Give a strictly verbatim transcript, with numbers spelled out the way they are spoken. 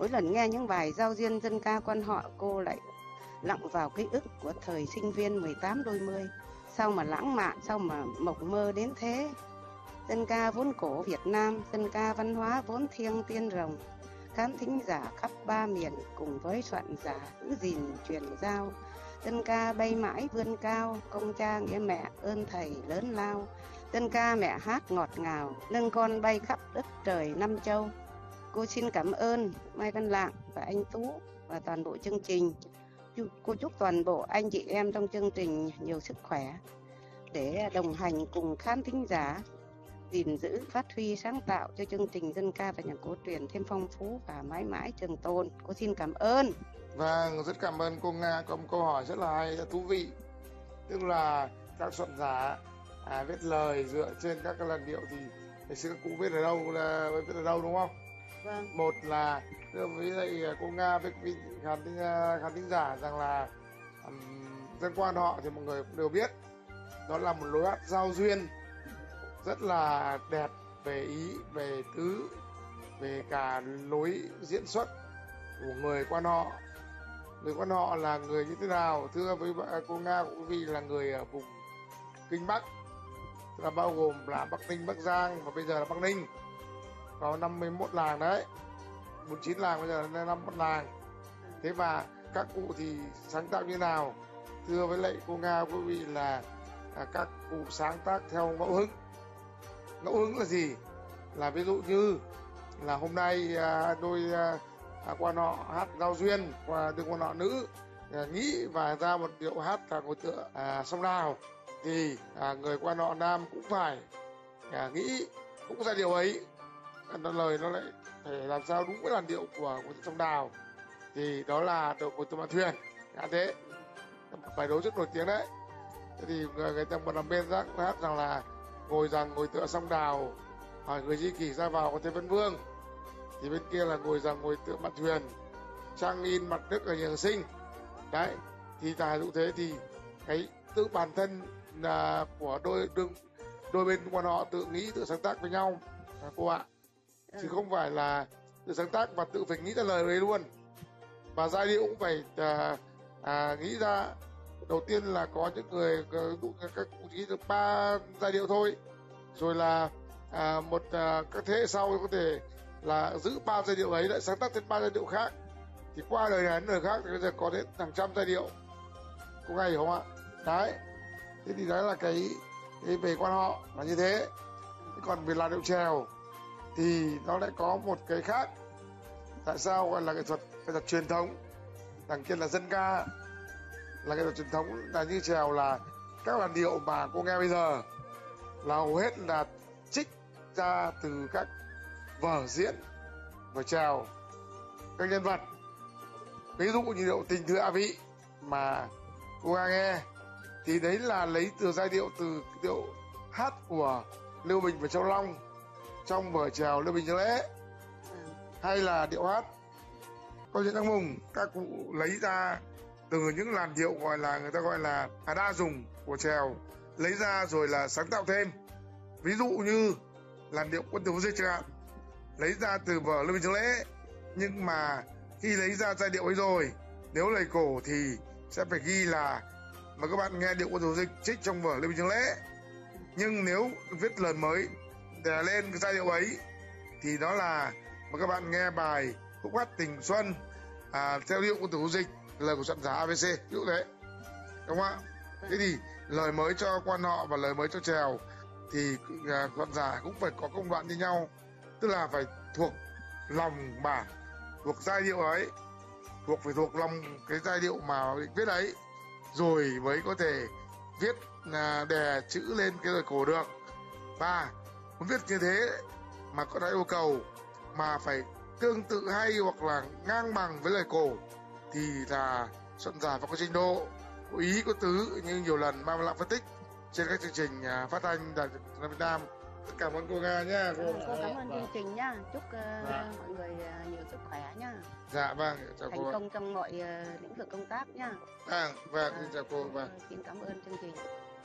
Mỗi lần nghe những bài giao duyên dân ca quan họ, cô lại lặn vào ký ức của thời sinh viên mười tám đôi mươi. Sao mà lãng mạn, sao mà mộng mơ đến thế. Dân ca vốn cổ Việt Nam, dân ca văn hóa vốn thiêng tiên rồng. Khán thính giả khắp ba miền cùng với soạn giả giữ gìn truyền giao. Dân ca bay mãi vươn cao, công cha nghĩa mẹ ơn thầy lớn lao. Dân ca mẹ hát ngọt ngào, nâng con bay khắp đất trời năm châu. Cô xin cảm ơn Mai Văn Lạng và anh Tú và toàn bộ chương trình. Cô chúc toàn bộ anh chị em trong chương trình nhiều sức khỏe để đồng hành cùng khán thính giả, gìn giữ, phát huy, sáng tạo cho chương trình dân ca và nhạc cổ truyền thêm phong phú và mãi mãi trường tồn. Cô xin cảm ơn. Vâng, rất cảm ơn cô Nga. Có một câu hỏi rất là hay, rất thú vị. Tức là các soạn giả à, viết lời dựa trên các cái làn điệu thì ngày xưa các cụ viết ở đâu là viết ở đâu đúng không? Vâng. Một là với lại cô Nga với quý khán thính khán thính giả rằng là um, dân quan họ thì mọi người cũng đều biết đó là một lối hát giao duyên rất là đẹp về ý, về tứ, về cả lối diễn xuất của người quan họ. Người quan họ là người như thế nào? Thưa với cô Nga cũng vì là người ở vùng Kinh Bắc, tức là bao gồm là Bắc Ninh, Bắc Giang và bây giờ là Bắc Ninh. Có năm mươi mốt làng đấy, bốn mươi chín làng, bây giờ là năm mươi mốt làng. Thế và các cụ thì sáng tạo như nào? Thưa với lại cô Nga quý vị là à, các cụ sáng tác theo ngẫu hứng. Ngẫu hứng là gì? Là ví dụ như là hôm nay à, đôi à, quan họ hát giao duyên và đôi quan họ nữ à, nghĩ và ra một điệu hát cả ngồi tựa à, sông Đào, thì à, người quan họ nam cũng phải à, nghĩ cũng ra điệu ấy. Nó lời nó lại phải làm sao đúng với làn điệu của của sông Đào, thì đó là điệu của tựa mạn thuyền. Đã thế bài đấu rất nổi tiếng đấy. Thế thì người, người ta một làm bên giác hát rằng là ngồi rằng ngồi tựa sông Đào, hỏi người di kỷ ra vào có thấy Vân Vương, thì bên kia là ngồi rằng ngồi tựa mạn thuyền, trang in mặt nước ở nhường sinh. Đấy, thì tài dụ thế thì cái tự bản thân là của đôi đương đôi bên quan họ tự nghĩ tự sáng tác với nhau à, cô ạ, chứ không phải là tự sáng tác và tự phải nghĩ ra lời đấy luôn. Và giai điệu cũng phải à, à, nghĩ ra. Đầu tiên là có những người các cụ chỉ được ba giai điệu thôi, rồi là à, một à, các thế hệ sau có thể là giữ ba giai điệu ấy lại sáng tác thêm ba giai điệu khác, thì qua đời này đến đời khác thì bây giờ có đến hàng trăm giai điệu. Có ngay hiểu không ạ? Đấy, thế thì đấy là cái, cái về quan họ là như thế. Còn về làn điệu chèo thì nó lại có một cái khác. Tại sao gọi là nghệ thuật nghệ thuật truyền thống, đằng kia là dân ca, là nghệ thuật truyền thống là như chèo, là các làn điệu mà cô nghe bây giờ là hầu hết là trích ra từ các vở diễn vở chèo các nhân vật. Ví dụ như điệu Tình Thưa A Vị mà cô nghe nghe thì đấy là lấy từ giai điệu từ điệu hát của Lưu Bình và Châu Long trong vở chèo Lưu Bình Châu Lễ. Hay là điệu hát Câu Chuyện Đăng Mùng, các cụ lấy ra từ những làn điệu gọi là người ta gọi là đa dùng của chèo, lấy ra rồi là sáng tạo thêm. Ví dụ như làn điệu Quân Tử Vô Dịch chẳng hạn, lấy ra từ vở Lưu Bình Châu Lễ, nhưng mà khi lấy ra giai điệu ấy rồi, nếu lời cổ thì sẽ phải ghi là mà các bạn nghe điệu Quân Tử Vô Dịch trích trong vở Lưu Bình Châu Lễ. Nhưng nếu viết lời mới để lên cái giai điệu ấy thì đó là mà các bạn nghe bài Khúc Hát Tình Xuân à, theo điệu Quân Tử Vô Dịch, lời của soạn giả a bê xê, ví dụ thế, đúng không ạ? Thế thì lời mới cho quan họ và lời mới cho chèo thì à, soạn giả cũng phải có công đoạn như nhau, tức là phải thuộc lòng bản, thuộc giai điệu ấy, thuộc phải thuộc lòng cái giai điệu mà viết ấy, rồi mới có thể viết à, đè chữ lên cái lời cổ được. Và muốn viết như thế mà có đã yêu cầu mà phải tương tự hay hoặc là ngang bằng với lời cổ thì là soạn giả phải có trình độ, có ý có tứ như nhiều lần Mai Văn Lạng phân tích trên các chương trình uh, phát thanh tại Việt Nam. Cảm ơn cô Nga nhá. Cô, cô cảm ơn chương trình nhá. Chúc uh, dạ. mọi người uh, nhiều sức khỏe nhá. Dạ vâng, chào thành cô. Thành công trong mọi uh, lĩnh vực công tác nhá. À, vâng, xin chào cô. Vâng. Xin cảm ơn chương trình.